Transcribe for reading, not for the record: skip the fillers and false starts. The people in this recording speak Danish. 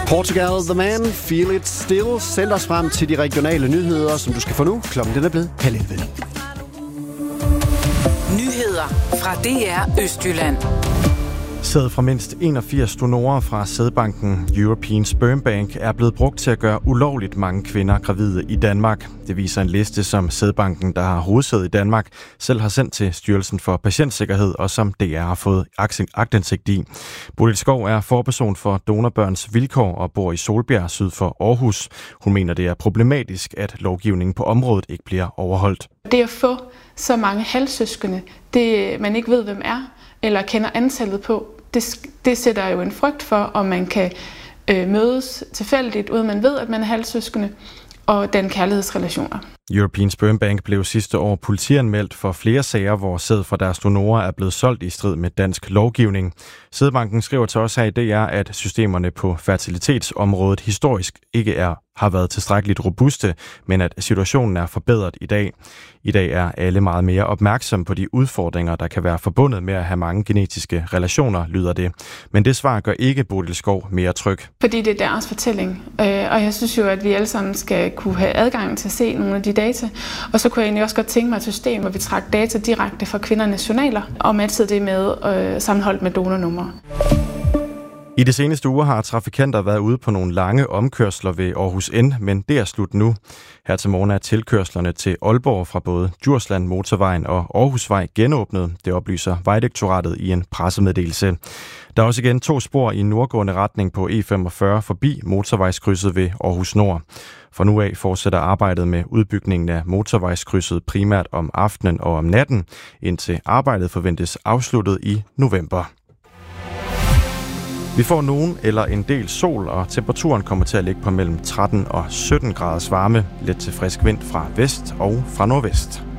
Portugal, The Man, Feel It Still, sender os frem til de regionale nyheder, som du skal få nu. Klokken den er blevet 10:30. Nyheder fra DR Østjylland. Sæd fra mindst 81 donorer fra sædbanken European Sperm Bank er blevet brugt til at gøre ulovligt mange kvinder gravide i Danmark. Det viser en liste, som sædbanken, der har hovedsæde i Danmark, selv har sendt til Styrelsen for Patientsikkerhed, og som DR har fået aktindsigt i. Bodil Skov er forperson for Donorbørns Vilkår og bor i Solbjerg syd for Aarhus. Hun mener, det er problematisk, at lovgivningen på området ikke bliver overholdt. Det at få så mange halvsøskende, det man ikke ved, hvem er, eller kender antallet på, det sætter jo en frygt for, om man kan mødes tilfældigt, uden man ved, at man er halvsøskende, og den kærlighedsrelationer. European Sperm Bank blev sidste år politianmeldt for flere sager, hvor sæd fra deres donorer er blevet solgt i strid med dansk lovgivning. Sædbanken skriver til os her i DR, at systemerne på fertilitetsområdet historisk ikke har været tilstrækkeligt robuste, men at situationen er forbedret i dag. I dag er alle meget mere opmærksomme på de udfordringer, der kan være forbundet med at have mange genetiske relationer, lyder det. Men det svar gør ikke Bodil Skov mere tryg. Fordi det er deres fortælling, og jeg synes jo, at vi alle sammen skal kunne have adgang til at se nogle af de data. Og så kunne jeg egentlig også godt tænke mig et system, hvor vi trækker data direkte fra kvindernes journaler, og matchede det med sammenholdt med donornumre. I de seneste uger har trafikanter været ude på nogle lange omkørsler ved Aarhus N, men det er slut nu. Her til morgen er tilkørslerne til Aalborg fra både Djursland Motorvejen og Aarhusvej genåbnet. Det oplyser Vejdirektoratet i en pressemeddelelse. Der er også igen 2 spor i nordgående retning på E45 forbi motorvejskrydset ved Aarhus Nord. Fra nu af fortsætter arbejdet med udbygningen af motorvejskrydset primært om aftenen og om natten, indtil arbejdet forventes afsluttet i november. Vi får nogen eller en del sol, og temperaturen kommer til at ligge på mellem 13 og 17 graders varme, lidt til frisk vind fra vest og fra nordvest.